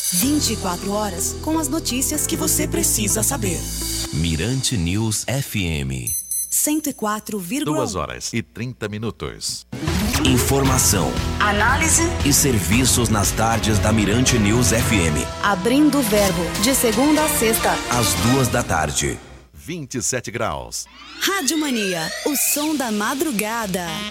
24 horas com as notícias que você precisa saber. Mirante News FM 104,1. 2h30. Informação, Análise e serviços nas tardes da Mirante News FM. Abrindo o Verbo, de segunda a sexta, às 14h. 27 graus. Rádio Mania, o som da madrugada.